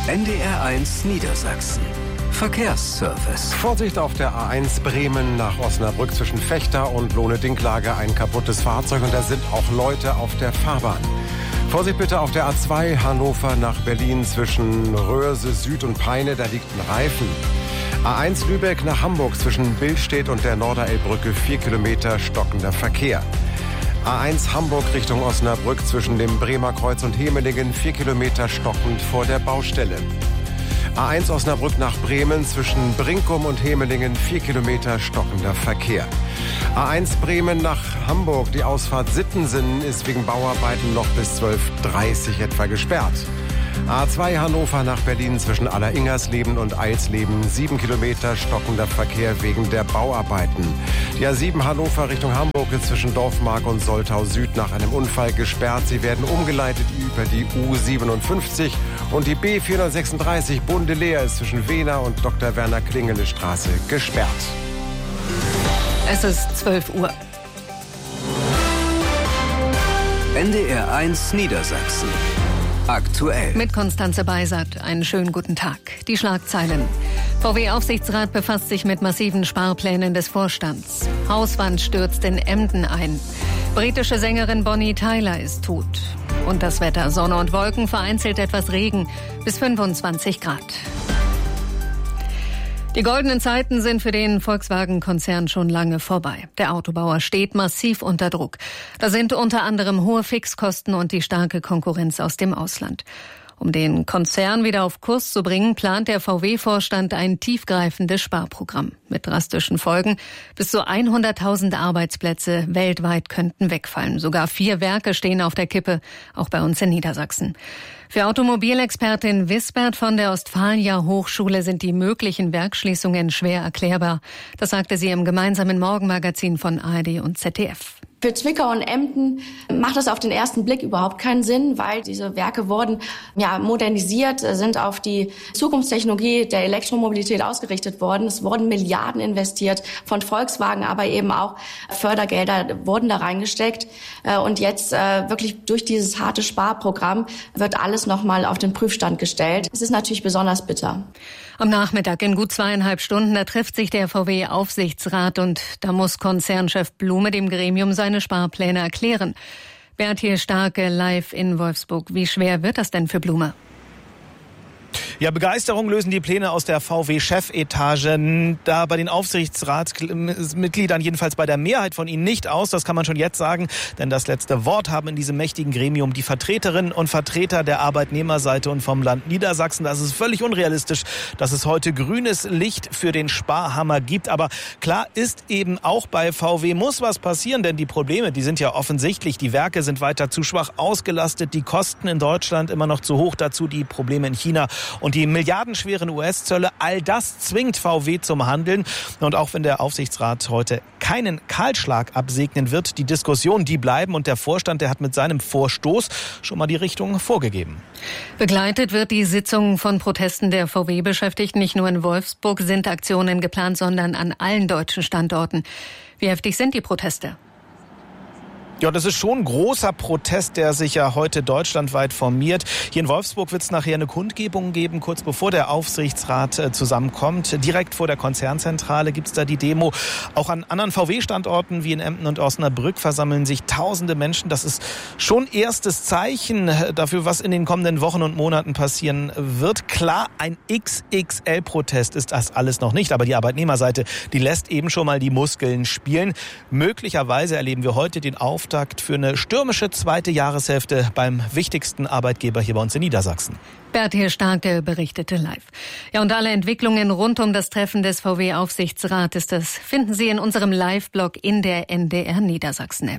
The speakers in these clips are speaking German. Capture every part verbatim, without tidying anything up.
N D R eins Niedersachsen. Verkehrsservice. Vorsicht auf der A eins Bremen nach Osnabrück zwischen Vechta und Lohne-Dinklage. Ein kaputtes Fahrzeug und da sind auch Leute auf der Fahrbahn. Vorsicht bitte auf der A zwei Hannover nach Berlin zwischen Röhrse Süd und Peine. Da liegt ein Reifen. A eins Lübeck nach Hamburg zwischen Billstedt und der Norderelbbrücke. Vier Kilometer stockender Verkehr. A eins Hamburg Richtung Osnabrück zwischen dem Bremer Kreuz und Hemelingen, vier Kilometer stockend vor der Baustelle. A eins Osnabrück nach Bremen zwischen Brinkum und Hemelingen, vier Kilometer stockender Verkehr. A eins Bremen nach Hamburg, die Ausfahrt Sittensen ist wegen Bauarbeiten noch bis zwölf Uhr dreißig etwa gesperrt. A zwei Hannover nach Berlin zwischen Alleringers-Leben und Eilsleben, sieben Kilometer stockender Verkehr wegen der Bauarbeiten. Die A sieben Hannover Richtung Hamburg ist zwischen Dorfmark und Soltau Süd nach einem Unfall gesperrt. Sie werden umgeleitet über die U siebenundfünfzig und die B vierhundertsechsunddreißig Bundeleer ist zwischen Wehner und Doktor Werner Klingele Straße gesperrt. Es ist zwölf Uhr. N D R eins Niedersachsen. Aktuell. Mit Konstanze Beisert. Einen schönen guten Tag. Die Schlagzeilen. V W-Aufsichtsrat befasst sich mit massiven Sparplänen des Vorstands. Hauswand stürzt in Emden ein. Britische Sängerin Bonnie Tyler ist tot. Und das Wetter: Sonne und Wolken, vereinzelt etwas Regen, bis fünfundzwanzig Grad. Die goldenen Zeiten sind für den Volkswagen-Konzern schon lange vorbei. Der Autobauer steht massiv unter Druck. Da sind unter anderem hohe Fixkosten und die starke Konkurrenz aus dem Ausland. Um den Konzern wieder auf Kurs zu bringen, plant der V W-Vorstand ein tiefgreifendes Sparprogramm mit drastischen Folgen. Bis zu hunderttausend Arbeitsplätze weltweit könnten wegfallen. Sogar vier Werke stehen auf der Kippe, auch bei uns in Niedersachsen. Für Automobilexpertin Wisbert von der Ostfalia-Hochschule sind die möglichen Werksschließungen schwer erklärbar. Das sagte sie im gemeinsamen Morgenmagazin von A R D und Z D F. Für Zwickau und Emden macht es auf den ersten Blick überhaupt keinen Sinn, weil diese Werke wurden ja modernisiert, sind auf die Zukunftstechnologie der Elektromobilität ausgerichtet worden. Es wurden Milliarden investiert von Volkswagen, aber eben auch Fördergelder wurden da reingesteckt. Und jetzt wirklich durch dieses harte Sparprogramm wird alles nochmal auf den Prüfstand gestellt. Es ist natürlich besonders bitter. Am Nachmittag in gut zweieinhalb Stunden, da trifft sich der V W-Aufsichtsrat und da muss Konzernchef Blume dem Gremium seine Sparpläne erklären. Berthier Starke live in Wolfsburg. Wie schwer wird das denn für Blume? Ja, Begeisterung lösen die Pläne aus der V W-Chefetage da bei den Aufsichtsratsmitgliedern, jedenfalls bei der Mehrheit von ihnen, nicht aus. Das kann man schon jetzt sagen, denn das letzte Wort haben in diesem mächtigen Gremium die Vertreterinnen und Vertreter der Arbeitnehmerseite und vom Land Niedersachsen. Das ist völlig unrealistisch, dass es heute grünes Licht für den Sparhammer gibt. Aber klar ist eben, auch bei V W muss was passieren, denn die Probleme, die sind ja offensichtlich. Die Werke sind weiter zu schwach ausgelastet, die Kosten in Deutschland immer noch zu hoch, dazu die Probleme in China. Und die milliardenschweren U S-Zölle, all das zwingt V W zum Handeln. Und auch wenn der Aufsichtsrat heute keinen Kahlschlag absegnen wird, die Diskussionen, die bleiben. Und der Vorstand, der hat mit seinem Vorstoß schon mal die Richtung vorgegeben. Begleitet wird die Sitzung von Protesten der V W-Beschäftigten. Nicht nur in Wolfsburg sind Aktionen geplant, sondern an allen deutschen Standorten. Wie heftig sind die Proteste? Ja, das ist schon ein großer Protest, der sich ja heute deutschlandweit formiert. Hier in Wolfsburg wird es nachher eine Kundgebung geben, kurz bevor der Aufsichtsrat äh, zusammenkommt. Direkt vor der Konzernzentrale gibt es da die Demo. Auch an anderen V W-Standorten wie in Emden und Osnabrück versammeln sich tausende Menschen. Das ist schon erstes Zeichen dafür, was in den kommenden Wochen und Monaten passieren wird. Klar, ein X X L-Protest ist das alles noch nicht, aber die Arbeitnehmerseite, die lässt eben schon mal die Muskeln spielen. Möglicherweise erleben wir heute den Auftakt für eine stürmische zweite Jahreshälfte beim wichtigsten Arbeitgeber hier bei uns in Niedersachsen. Berthier Starke berichtete live. Ja, und alle Entwicklungen rund um das Treffen des V W-Aufsichtsrates, das finden Sie in unserem Live-Blog in der N D R Niedersachsen-App.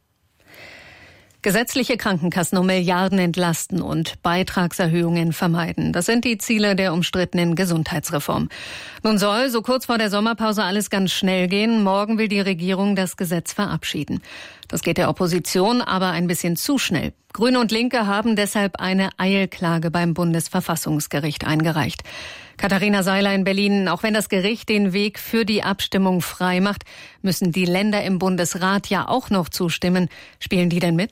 Gesetzliche Krankenkassen um Milliarden entlasten und Beitragserhöhungen vermeiden. Das sind die Ziele der umstrittenen Gesundheitsreform. Nun soll so kurz vor der Sommerpause alles ganz schnell gehen. Morgen will die Regierung das Gesetz verabschieden. Das geht der Opposition aber ein bisschen zu schnell. Grüne und Linke haben deshalb eine Eilklage beim Bundesverfassungsgericht eingereicht. Katharina Seiler in Berlin: Auch wenn das Gericht den Weg für die Abstimmung frei macht, müssen die Länder im Bundesrat ja auch noch zustimmen. Spielen die denn mit?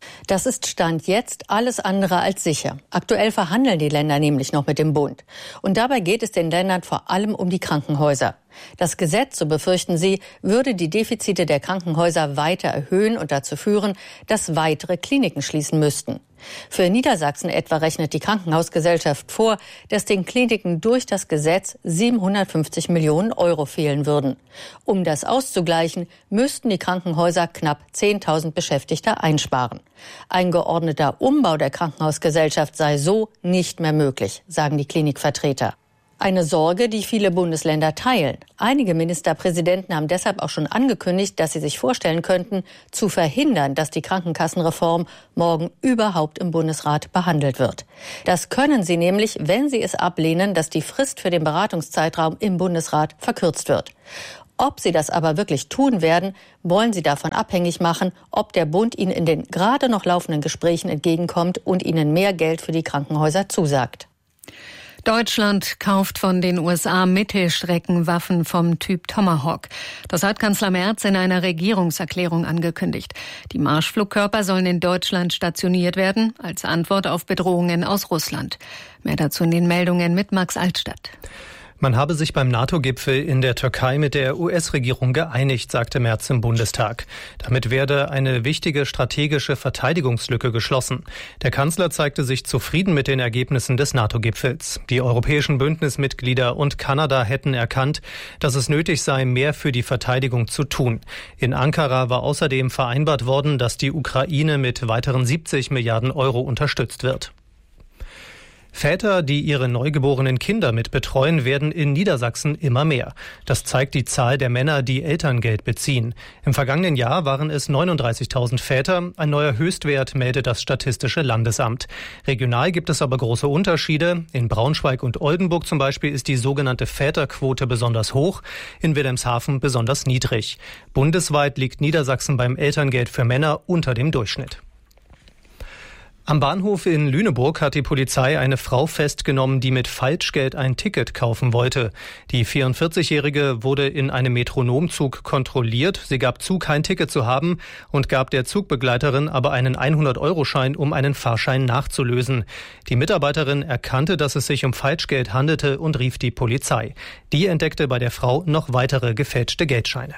Das ist Stand jetzt alles andere als sicher. Aktuell verhandeln die Länder nämlich noch mit dem Bund. Und dabei geht es den Ländern vor allem um die Krankenhäuser. Das Gesetz, so befürchten sie, würde die Defizite der Krankenhäuser weiter erhöhen und dazu führen, dass weitere Kliniken schließen müssten. Für Niedersachsen etwa rechnet die Krankenhausgesellschaft vor, dass den Kliniken durch das Gesetz siebenhundertfünfzig Millionen Euro fehlen würden. Um das auszugleichen, müssten die Krankenhäuser knapp zehntausend Beschäftigte einsparen. Ein geordneter Umbau der Krankenhausgesellschaft sei so nicht mehr möglich, sagen die Klinikvertreter. Eine Sorge, die viele Bundesländer teilen. Einige Ministerpräsidenten haben deshalb auch schon angekündigt, dass sie sich vorstellen könnten, zu verhindern, dass die Krankenkassenreform morgen überhaupt im Bundesrat behandelt wird. Das können sie nämlich, wenn sie es ablehnen, dass die Frist für den Beratungszeitraum im Bundesrat verkürzt wird. Ob sie das aber wirklich tun werden, wollen sie davon abhängig machen, ob der Bund ihnen in den gerade noch laufenden Gesprächen entgegenkommt und ihnen mehr Geld für die Krankenhäuser zusagt. Deutschland kauft von den U S A Mittelstreckenwaffen vom Typ Tomahawk. Das hat Kanzler Merz in einer Regierungserklärung angekündigt. Die Marschflugkörper sollen in Deutschland stationiert werden, als Antwort auf Bedrohungen aus Russland. Mehr dazu in den Meldungen mit Max Altstadt. Man habe sich beim NATO-Gipfel in der Türkei mit der U S-Regierung geeinigt, sagte Merz im Bundestag. Damit werde eine wichtige strategische Verteidigungslücke geschlossen. Der Kanzler zeigte sich zufrieden mit den Ergebnissen des NATO-Gipfels. Die europäischen Bündnismitglieder und Kanada hätten erkannt, dass es nötig sei, mehr für die Verteidigung zu tun. In Ankara war außerdem vereinbart worden, dass die Ukraine mit weiteren siebzig Milliarden Euro unterstützt wird. Väter, die ihre neugeborenen Kinder mit betreuen, werden in Niedersachsen immer mehr. Das zeigt die Zahl der Männer, die Elterngeld beziehen. Im vergangenen Jahr waren es neununddreißigtausend Väter. Ein neuer Höchstwert meldet das Statistische Landesamt. Regional gibt es aber große Unterschiede. In Braunschweig und Oldenburg zum Beispiel ist die sogenannte Väterquote besonders hoch, in Wilhelmshaven besonders niedrig. Bundesweit liegt Niedersachsen beim Elterngeld für Männer unter dem Durchschnitt. Am Bahnhof in Lüneburg hat die Polizei eine Frau festgenommen, die mit Falschgeld ein Ticket kaufen wollte. Die vierundvierzigjährige wurde in einem Metronomzug kontrolliert. Sie gab zu, kein Ticket zu haben und gab der Zugbegleiterin aber einen hundert-Euro-Schein, um einen Fahrschein nachzulösen. Die Mitarbeiterin erkannte, dass es sich um Falschgeld handelte und rief die Polizei. Die entdeckte bei der Frau noch weitere gefälschte Geldscheine.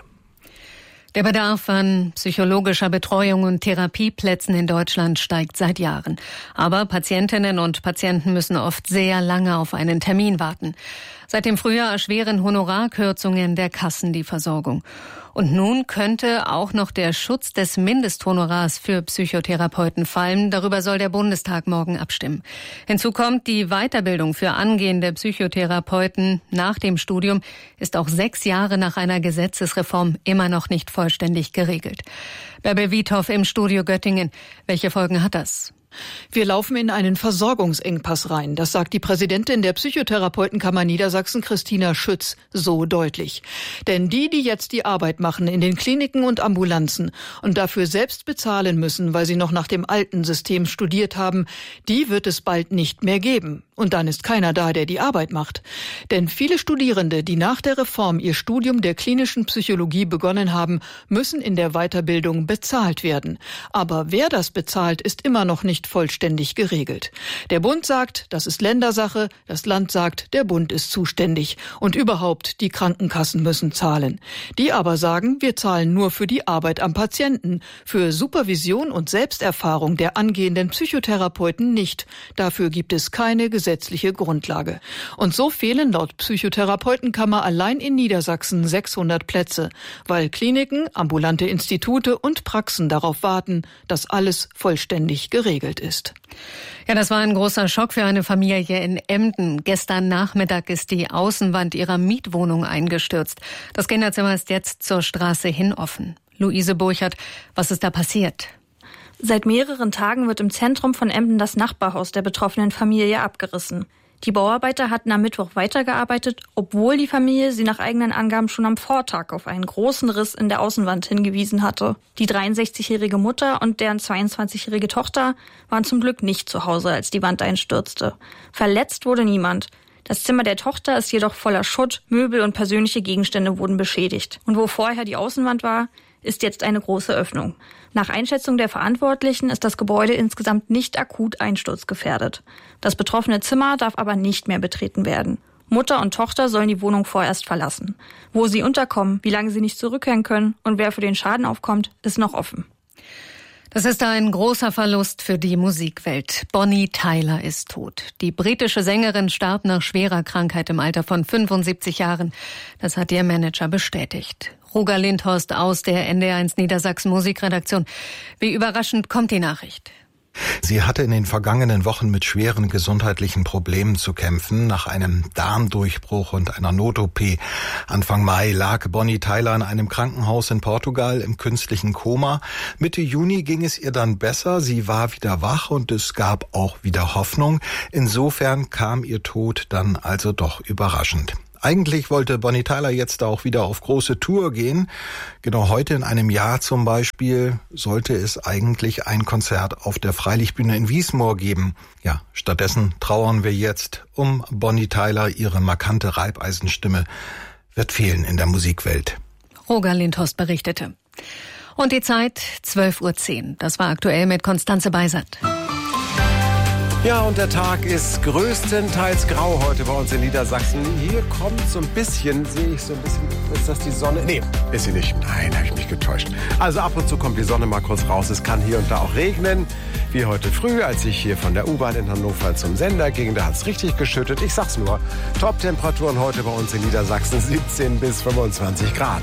Der Bedarf an psychologischer Betreuung und Therapieplätzen in Deutschland steigt seit Jahren. Aber Patientinnen und Patienten müssen oft sehr lange auf einen Termin warten. Seit dem Frühjahr erschweren Honorarkürzungen der Kassen die Versorgung. Und nun könnte auch noch der Schutz des Mindesthonorars für Psychotherapeuten fallen. Darüber soll der Bundestag morgen abstimmen. Hinzu kommt, die Weiterbildung für angehende Psychotherapeuten nach dem Studium ist auch sechs Jahre nach einer Gesetzesreform immer noch nicht vollständig geregelt. Bärbel Wiethoff im Studio Göttingen. Welche Folgen hat das? Wir laufen in einen Versorgungsengpass rein. Das sagt die Präsidentin der Psychotherapeutenkammer Niedersachsen, Christina Schütz, so deutlich. Denn die, die jetzt die Arbeit machen in den Kliniken und Ambulanzen und dafür selbst bezahlen müssen, weil sie noch nach dem alten System studiert haben, die wird es bald nicht mehr geben. Und dann ist keiner da, der die Arbeit macht. Denn viele Studierende, die nach der Reform ihr Studium der klinischen Psychologie begonnen haben, müssen in der Weiterbildung bezahlt werden. Aber wer das bezahlt, ist immer noch nicht vollständig geregelt. Der Bund sagt, das ist Ländersache, das Land sagt, der Bund ist zuständig. Und überhaupt, die Krankenkassen müssen zahlen. Die aber sagen, wir zahlen nur für die Arbeit am Patienten, für Supervision und Selbsterfahrung der angehenden Psychotherapeuten nicht. Dafür gibt es keine gesetzliche Grundlage. Und so fehlen laut Psychotherapeutenkammer allein in Niedersachsen sechshundert Plätze, weil Kliniken, ambulante Institute und Praxen darauf warten, dass alles vollständig geregelt ist. Ja, das war ein großer Schock für eine Familie in Emden. Gestern Nachmittag ist die Außenwand ihrer Mietwohnung eingestürzt. Das Kinderzimmer ist jetzt zur Straße hin offen. Luise Burchert, was ist da passiert? Seit mehreren Tagen wird im Zentrum von Emden das Nachbarhaus der betroffenen Familie abgerissen. Die Bauarbeiter hatten am Mittwoch weitergearbeitet, obwohl die Familie sie nach eigenen Angaben schon am Vortag auf einen großen Riss in der Außenwand hingewiesen hatte. Die dreiundsechzigjährige Mutter und deren zweiundzwanzigjährige Tochter waren zum Glück nicht zu Hause, als die Wand einstürzte. Verletzt wurde niemand. Das Zimmer der Tochter ist jedoch voller Schutt, Möbel und persönliche Gegenstände wurden beschädigt. Und wo vorher die Außenwand war, ist jetzt eine große Öffnung. Nach Einschätzung der Verantwortlichen ist das Gebäude insgesamt nicht akut einsturzgefährdet. Das betroffene Zimmer darf aber nicht mehr betreten werden. Mutter und Tochter sollen die Wohnung vorerst verlassen. Wo sie unterkommen, wie lange sie nicht zurückkehren können und wer für den Schaden aufkommt, ist noch offen. Das ist ein großer Verlust für die Musikwelt. Bonnie Tyler ist tot. Die britische Sängerin starb nach schwerer Krankheit im Alter von fünfundsiebzig Jahren. Das hat ihr Manager bestätigt. Roger Lindhorst aus der N D R eins Niedersachsen Musikredaktion. Wie überraschend kommt die Nachricht? Sie hatte in den vergangenen Wochen mit schweren gesundheitlichen Problemen zu kämpfen. Nach einem Darmdurchbruch und einer Not-O P Anfang Mai lag Bonnie Tyler in einem Krankenhaus in Portugal im künstlichen Koma. Mitte Juni ging es ihr dann besser. Sie war wieder wach und es gab auch wieder Hoffnung. Insofern kam ihr Tod dann also doch überraschend. Eigentlich wollte Bonnie Tyler jetzt auch wieder auf große Tour gehen. Genau heute in einem Jahr zum Beispiel sollte es eigentlich ein Konzert auf der Freilichtbühne in Wiesmoor geben. Ja, stattdessen trauern wir jetzt um Bonnie Tyler. Ihre markante Reibeisenstimme wird fehlen in der Musikwelt. Roger Lindhorst berichtete. Und die Zeit zwölf Uhr zehn. Das war aktuell mit Konstanze Beisert. Ja, und der Tag ist größtenteils grau heute bei uns in Niedersachsen. Hier kommt so ein bisschen, sehe ich so ein bisschen, ist das die Sonne? Nee, ist sie nicht. Nein, habe ich mich getäuscht. Also ab und zu kommt die Sonne mal kurz raus. Es kann hier und da auch regnen. Wie heute früh, als ich hier von der U-Bahn in Hannover zum Sender ging, da hat es richtig geschüttet. Ich sag's nur, Top-Temperaturen heute bei uns in Niedersachsen siebzehn bis fünfundzwanzig Grad.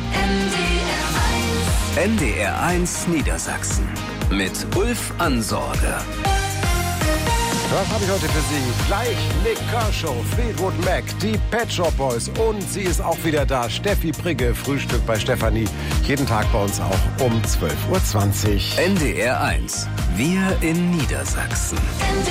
N D R eins Niedersachsen mit Ulf Ansorge. Was habe ich heute für Sie? Gleich Nick Kershaw, Fleetwood Mac, die Pet Shop Boys und sie ist auch wieder da. Steffi Prigge, Frühstück bei Stefanie. Jeden Tag bei uns auch um zwölf Uhr zwanzig. N D R eins, wir in Niedersachsen. N D